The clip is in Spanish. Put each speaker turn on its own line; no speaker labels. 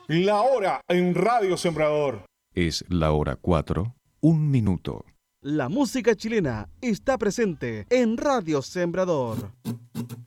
La hora en Radio Sembrador.
Es la hora 4, 1 minuto.
La música chilena está presente en Radio Sembrador.